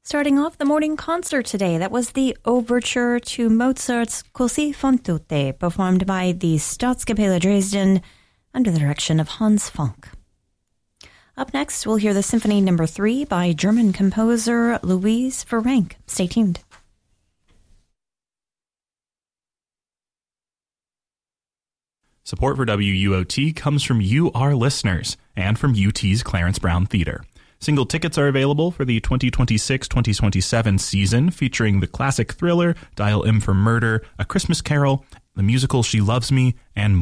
Starting off the morning concert today, that was the overture to Mozart's Così fan tutte, performed by the Staatskapelle Dresden under the direction of Hans Funk. Up next, we'll hear the Symphony No. 3 by German composer Louise Virenque. Stay tuned. Support for WUOT comes from you, our listeners, and from UT's Clarence Brown Theater. Single tickets are available for the 2026-2027 season, featuring the classic thriller, Dial M for Murder, A Christmas Carol, the musical She Loves Me, and more.